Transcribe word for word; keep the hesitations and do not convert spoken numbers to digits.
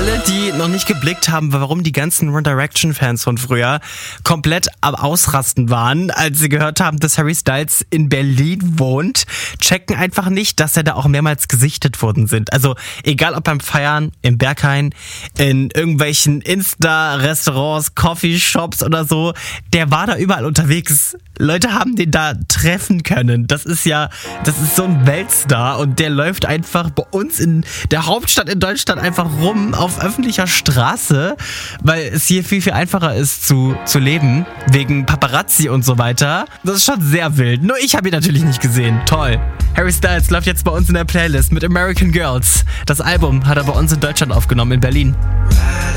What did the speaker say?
alle, die noch nicht geblickt haben, warum die ganzen One Direction-Fans von früher komplett am Ausrasten waren, als sie gehört haben, dass Harry Styles in Berlin wohnt, checken einfach nicht, dass er da auch mehrmals gesichtet worden sind. Also egal ob beim Feiern, im Berghain, in irgendwelchen Insta-Restaurants, Coffeeshops oder so, der war da überall unterwegs. Leute haben den da treffen können. Das ist ja, das ist so ein Weltstar und der läuft einfach bei uns in der Hauptstadt in Deutschland einfach rum auf öffentlicher Straße, weil es hier viel, viel einfacher ist zu, zu leben, wegen Paparazzi und so weiter. Das ist schon sehr wild. Nur ich habe ihn natürlich nicht gesehen. Toll. Harry Styles läuft jetzt bei uns in der Playlist mit American Girls. Das Album hat er bei uns in Deutschland aufgenommen, in Berlin.